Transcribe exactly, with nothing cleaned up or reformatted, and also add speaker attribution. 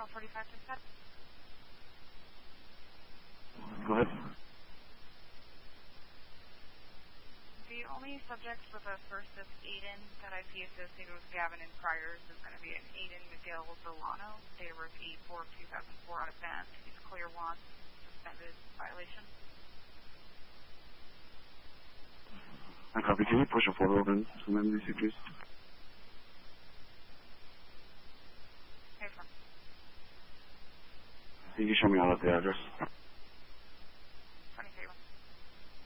Speaker 1: L forty-five to set.
Speaker 2: Go ahead.
Speaker 1: The only subject with a first of Aiden that I see associated with Gavin and Priors is going to be an Aiden Miguel Delano, date of birth eight four two thousand four out of Banff. He's clear one, suspended violation.
Speaker 2: I copy. Can you push a photo of him to M D C, please?
Speaker 1: Hey, from.
Speaker 2: Can you show me all of the address?